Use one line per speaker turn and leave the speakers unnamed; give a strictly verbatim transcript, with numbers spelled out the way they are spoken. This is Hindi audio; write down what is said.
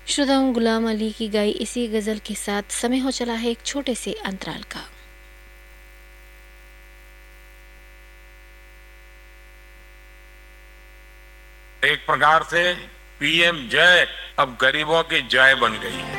श्रोताओं, गुलाम अली की गाई इसी गजल के साथ समय हो चला है एक छोटे से अंतराल का।
एक प्रकार से पीएम जय अब गरीबों की जय बन गई है।